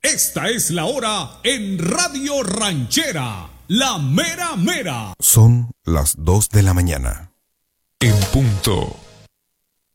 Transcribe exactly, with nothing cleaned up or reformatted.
Esta es la hora en Radio Ranchera, la mera mera. Son las dos de la mañana. En punto.